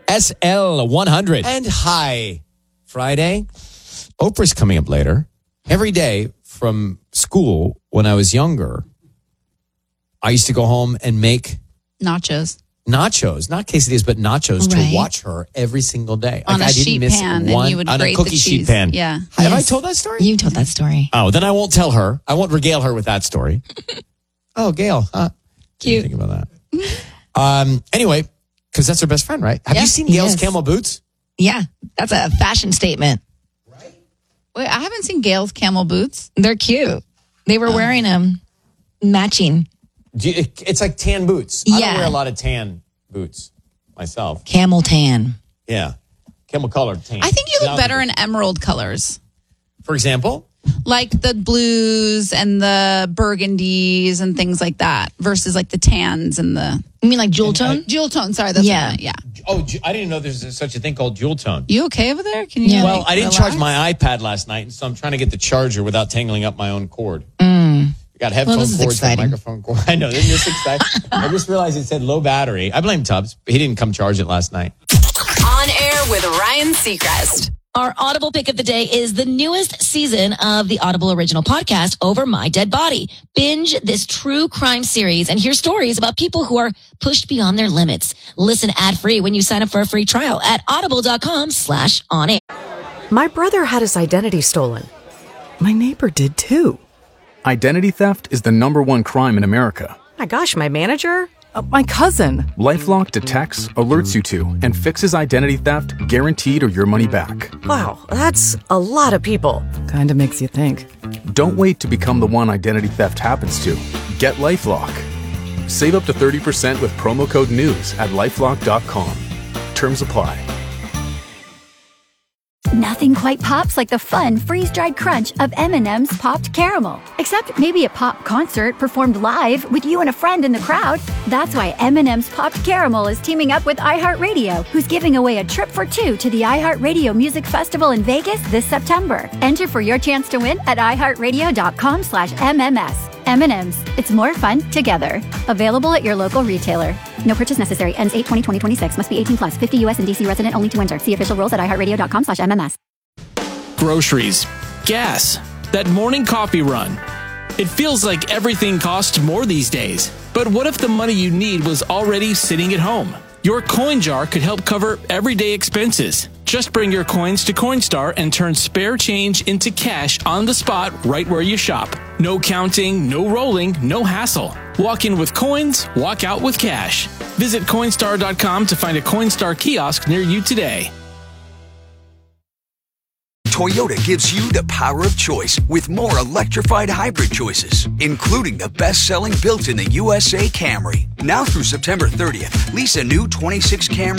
SL100. And hi, Friday. Oprah's coming up later. Every day from school when I was younger, I used to go home and make nachos, not quesadillas, but nachos to watch her every single day. On a sheet pan, and you would grate the cheese. On a cookie sheet pan. Yeah. Have I told that story? You told that story. Oh, then I won't tell her. I won't regale her with that story. Oh, Gail. Cute. Think about that. Anyway, because that's her best friend, right? Have you seen Gail's camel boots? Yeah, that's a fashion statement. Right? Wait, I haven't seen Gail's camel boots. They're cute. They were wearing them matching. It's like tan boots. I don't wear a lot of tan boots myself. Camel tan. Yeah. Camel colored tan. I think you look better in emerald colors. For example? Like the blues and the burgundies and things like that versus like the tans and the... You mean like jewel tone? Jewel tone, sorry. That's what I meant, yeah. Oh, I didn't know there's such a thing called jewel tone. You okay over there? Can you? Well, I didn't charge my iPad last night, and so I'm trying to get the charger without tangling up my own cord. Got headphone cords and microphone cord. I know, isn't this exciting? I just realized it said low battery. I blame Tubbs. He didn't come charge it last night. On Air with Ryan Seacrest. Our Audible pick of the day is the newest season of the Audible original podcast, Over My Dead Body. Binge this true crime series and hear stories about people who are pushed beyond their limits. Listen ad-free when you sign up for a free trial at audible.com/onair. My brother had his identity stolen. My neighbor did too. Identity theft is the #1 crime in America. My gosh, my manager? My cousin. LifeLock detects, alerts you to, and fixes identity theft guaranteed or your money back. Wow, that's a lot of people. Kinda makes you think. Don't wait to become the one identity theft happens to. Get LifeLock. Save up to 30% with promo code NEWS at LifeLock.com. Terms apply. Nothing quite pops like the fun freeze-dried crunch of M&M's Popped Caramel. Except maybe a pop concert performed live with you and a friend in the crowd. That's why M&M's Popped Caramel is teaming up with iHeartRadio, who's giving away a trip for two to the iHeartRadio Music Festival in Vegas this September. Enter for your chance to win at iHeartRadio.com/MMS. M&M's. It's more fun together. Available at your local retailer. No purchase necessary. Ends 8/20/2026. Must be 18 plus. 50 U.S. and D.C. resident only to enter. See official rules at iHeartRadio.com/MMS. Groceries. Gas. That morning coffee run. It feels like everything costs more these days. But what if the money you need was already sitting at home? Your coin jar could help cover everyday expenses. Just bring your coins to Coinstar and turn spare change into cash on the spot right where you shop. No counting, no rolling, no hassle. Walk in with coins, walk out with cash. Visit Coinstar.com to find a Coinstar kiosk near you today. Toyota gives you the power of choice with more electrified hybrid choices, including the best-selling built in the USA Camry. Now through September 30th, lease a new 26 Camry